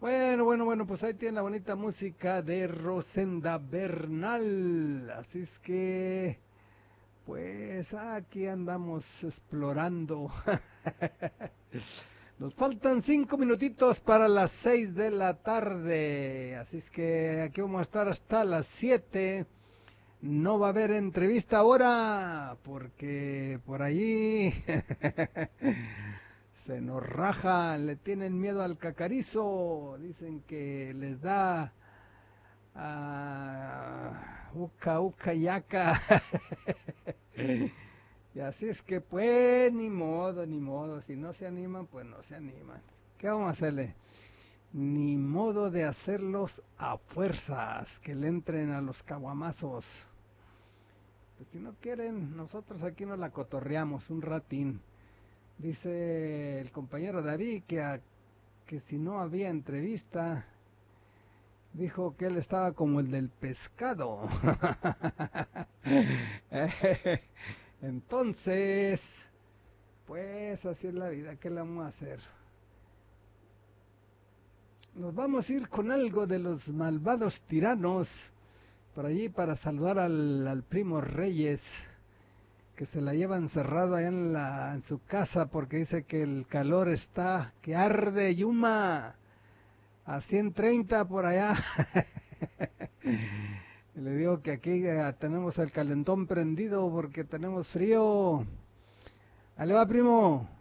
Bueno, pues ahí tiene la bonita música de Rosenda Bernal. Así es que, pues aquí andamos explorando. Nos faltan 5 minutitos para las 6 de la tarde. Así es que aquí vamos a estar hasta las 7. No va a haber entrevista ahora porque por allí se nos raja, le tienen miedo al cacarizo, dicen que les da uca uca yaca. Y así es que pues ni modo, si no se animan, pues no se animan. ¿Qué vamos a hacerle? Ni modo de hacerlos a fuerzas, que le entren a los caguamazos. Pues si no quieren, nosotros aquí nos la cotorreamos un ratín. Dice el compañero David que si no había entrevista, dijo que él estaba como el del pescado. Entonces, pues así es la vida, ¿qué le vamos a hacer? Nos vamos a ir con algo de los malvados tiranos, por allí para saludar al primo Reyes, que se la lleva encerrado allá en su casa porque dice que el calor está, que arde Yuma, a 130 por allá. Y le digo que aquí tenemos el calentón prendido porque tenemos frío. Ahí le va, primo.